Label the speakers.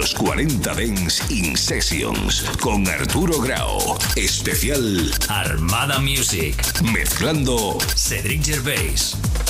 Speaker 1: Los 40 Dance in Sessions con Arturo Grau. Especial
Speaker 2: Armada Music.
Speaker 1: Mezclando
Speaker 2: Cedric Gervais.